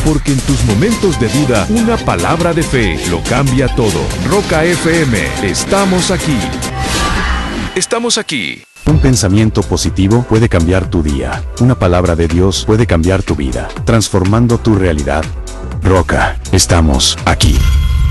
porque en tus momentos de duda, una palabra de fe lo cambia todo. Roca FM, estamos aquí. Estamos aquí. Un pensamiento positivo puede cambiar tu día. Una palabra de Dios puede cambiar tu vida, transformando tu realidad. Roca, estamos aquí.